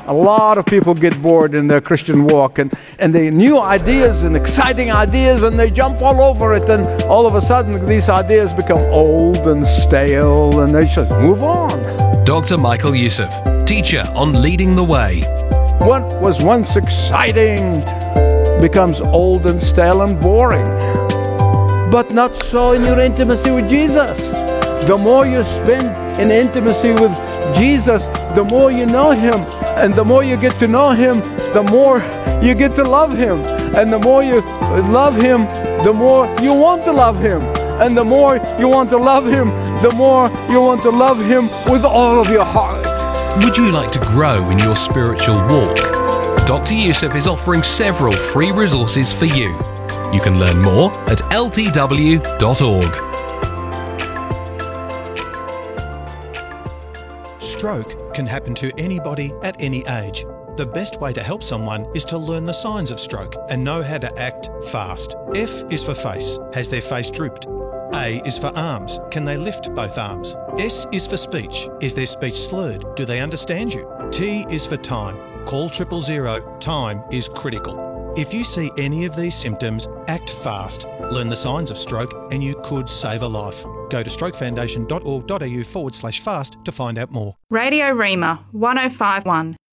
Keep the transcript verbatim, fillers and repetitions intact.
A lot of people get bored in their Christian walk, and, and they new ideas and exciting ideas, and they jump all over it, and all of a sudden these ideas become old and stale, and they should move on. Doctor Michael Youssef, teacher on Leading the Way. What was once exciting becomes old and stale and boring. But not so in your intimacy with Jesus. The more you spend in intimacy with Jesus, the more you know Him. And the more you get to know Him, the more you get to love Him. And the more you love Him, the more you want to love Him. And the more you want to love Him, the more you want to love Him with all of your heart. Would you like to grow in your spiritual walk? Doctor Youssef is offering several free resources for you. You can learn more at L T W dot org. Stroke can happen to anybody at any age. The best way to help someone is to learn the signs of stroke and know how to act fast. F is for face. Has their face drooped? A is for arms. Can they lift both arms? S is for speech. Is their speech slurred? Do they understand you? T is for time. Call triple zero. Time is critical. If you see any of these symptoms, act fast. Learn the signs of stroke and you could save a life. Go to strokefoundation dot org dot a u forward slash fast to find out more. Radio Rima one oh five point one.